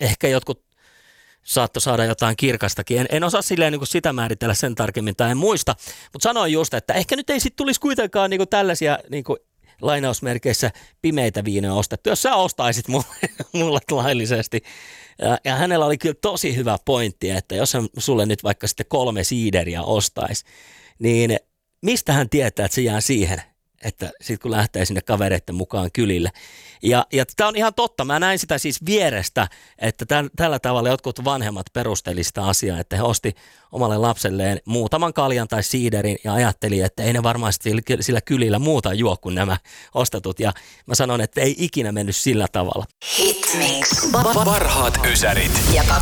ehkä jotkut saattoi saada jotain kirkastakin. En osaa silleen niin kuin sitä määritellä sen tarkemmin tai en muista, mutta sanoin just, että ehkä nyt ei sitten tulisi kuitenkaan niin kuin tällaisia niin kuin lainausmerkeissä pimeitä viinoja ostettu, jos sä ostaisit mulle laillisesti. Ja hänellä oli kyllä tosi hyvä pointti, että jos hän sulle nyt vaikka sitten 3 siideriä ostaisi, niin mistä hän tietää, että se jää siihen, että sitten kun lähtee sinne kavereiden mukaan kylille. Ja tämä on ihan totta. Mä näin sitä siis vierestä, että tällä tavalla jotkut vanhemmat perusteli sitä asiaa, että he osti omalle lapselleen muutaman kaljan tai siiderin ja ajatteli, että ei ne varmasti sillä kylillä muuta juo kuin nämä ostetut. Ja mä sanon, että ei ikinä mennyt sillä tavalla. Hitmix. Parhaat ysärit. Ja